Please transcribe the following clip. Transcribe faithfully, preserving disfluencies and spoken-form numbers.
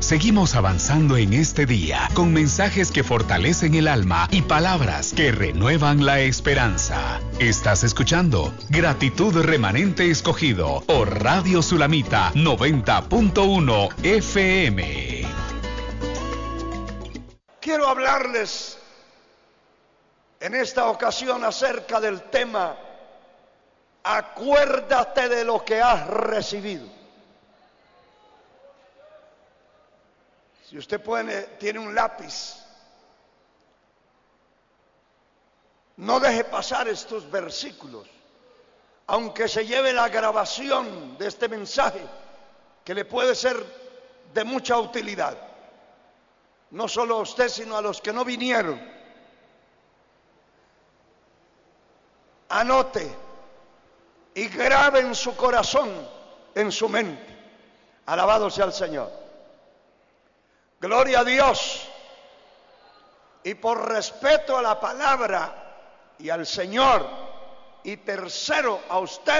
Seguimos avanzando en este día con mensajes que fortalecen el alma y palabras que renuevan la esperanza. Estás escuchando Gratitud Remanente Escogido por Radio Sulamita noventa punto uno F M. Quiero hablarles en esta ocasión acerca del tema: acuérdate de lo que has recibido. Si usted puede, tiene un lápiz, no deje pasar estos versículos, aunque se lleve la grabación de este mensaje, que le puede ser de mucha utilidad, no solo a usted, sino a los que no vinieron. Anote y grabe en su corazón, en su mente. Alabado sea el Señor. Gloria a Dios. Y por respeto a la palabra y al Señor, y tercero a usted,